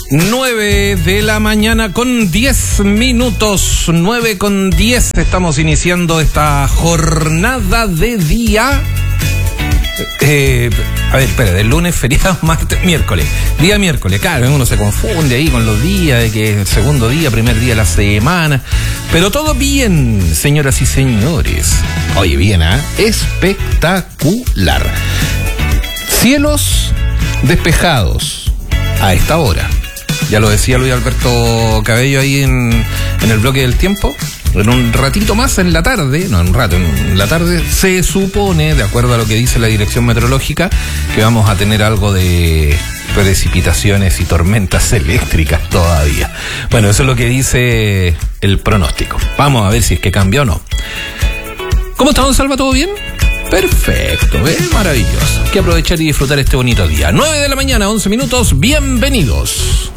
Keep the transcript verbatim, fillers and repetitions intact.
nueve de la mañana con diez minutos, nueve con diez, estamos iniciando esta jornada de día. Eh, a ver, espera, del lunes, feriado, martes, miércoles. Día miércoles, claro, uno se confunde ahí con los días, de que el segundo día, primer día de la semana. Pero todo bien, señoras y señores. Oye, bien, ¿eh? Espectacular. Cielos despejados a esta hora. Ya lo decía Luis Alberto Cabello ahí en, en el bloque del tiempo. En un ratito más, en la tarde, no en un rato, en la tarde, se supone, de acuerdo a lo que dice la dirección meteorológica, que vamos a tener algo de precipitaciones y tormentas eléctricas todavía. Bueno, eso es lo que dice el pronóstico. Vamos a ver si es que cambia o no. ¿Cómo está, don Salva? ¿Todo bien? Perfecto, ¿eh? Maravilloso. Hay que aprovechar y disfrutar este bonito día. nueve de la mañana, once minutos, bienvenidos.